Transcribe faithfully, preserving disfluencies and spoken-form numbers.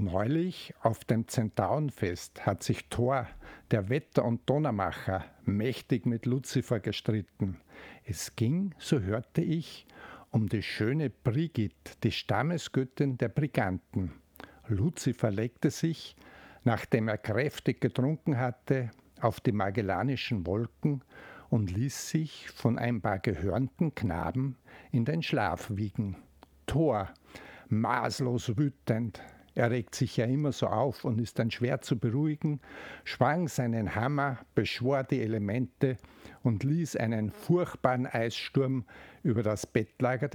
Neulich auf dem Zentaurenfest hat sich Thor, der Wetter- und Donnermacher, mächtig mit Luzifer gestritten. Es ging, so hörte ich, um die schöne Brigit, die Stammesgöttin der Briganten. Luzifer legte sich, nachdem er kräftig getrunken hatte, auf die Magellanischen Wolken und ließ sich von ein paar gehörnten Knaben in den Schlaf wiegen. Thor, maßlos wütend, er regt sich ja immer so auf und ist dann schwer zu beruhigen, schwang seinen Hammer, beschwor die Elemente und ließ einen furchtbaren Eissturm über das Bettlager